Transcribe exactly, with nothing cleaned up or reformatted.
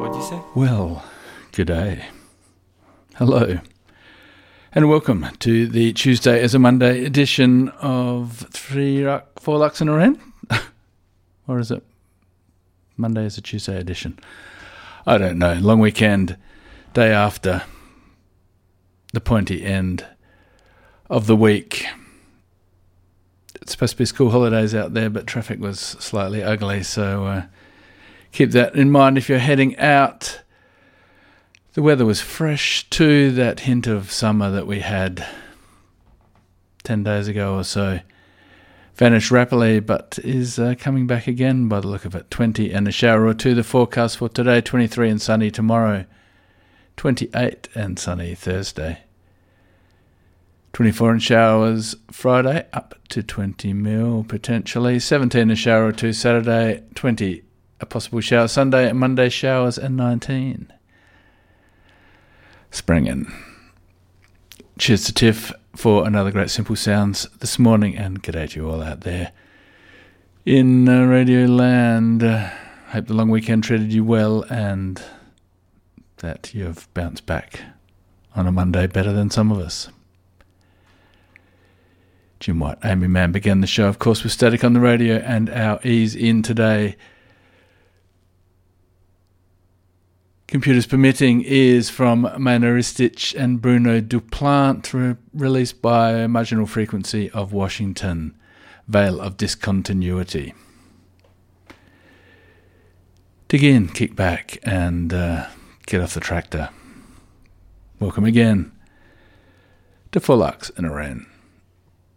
What'd you say? Well, g'day. Hello. And welcome to the Tuesday as a Monday edition of Three Ruck, Four Lux and a Wren? Or is it Monday as a Tuesday edition? I don't know. Long weekend, day after the pointy end of the week. It's supposed to be school holidays out there, but traffic was slightly ugly, so uh, keep that in mind if you're heading out. The weather was fresh too, that hint of summer that we had ten days ago or so vanished rapidly, but is uh, coming back again by the look of it. twenty and a shower or two. The forecast for today, twenty-three and sunny tomorrow, twenty-eight and sunny Thursday, twenty-four and showers Friday, up to twenty mil potentially, seventeen a shower or two Saturday, twenty a possible shower Sunday, and Monday showers and nineteen. Springing. Cheers to Tiff for another great Simple Sounds this morning, and g'day to you all out there in uh, Radio Land. Uh, hope the long weekend treated you well and that you've bounced back on a Monday better than some of us. Jim White, Amy Mann began the show, of course, with Static on the Radio, and our ease in today, computers permitting, is from Maynard Ristich and Bruno Duplant, re- released by Marginal Frequency of Washington, Veil of Discontinuity. Dig in, kick back, and uh, get off the tractor. Welcome again to Four Lux and a Wren.